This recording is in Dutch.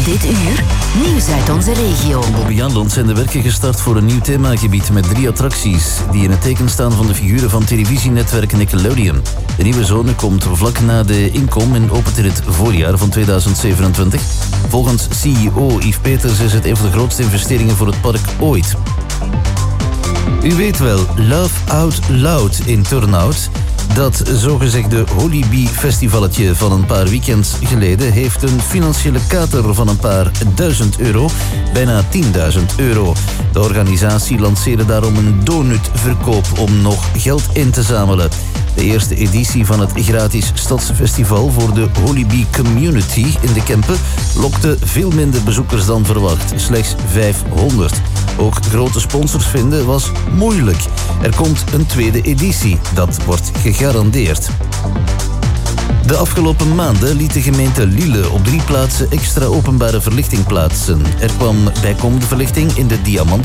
Dit uur, nieuws uit onze regio. In Bobbejaanland zijn de werken gestart voor een nieuw themagebied met 3 attracties die in het teken staan van de figuren van televisienetwerk Nickelodeon. De nieuwe zone komt vlak na de inkom en opent in het voorjaar van 2027. Volgens CEO Yves Peters is het een van de grootste investeringen voor het park ooit. U weet wel, Love Out Loud in Turnhout. Dat zogezegde Holy Bee festivalletje van een paar weekends geleden heeft een financiële kater van een paar €1000, bijna €10.000. De organisatie lanceerde daarom een donutverkoop om nog geld in te zamelen. De eerste editie van het gratis stadsfestival voor de Holy Bee Community in de Kempen lokte veel minder bezoekers dan verwacht, slechts 500. Ook grote sponsors vinden was moeilijk. Er komt een tweede editie, dat wordt gegarandeerd. De afgelopen maanden liet de gemeente Lille op 3 plaatsen extra openbare verlichting plaatsen. Er kwam bijkomende verlichting in de Diamant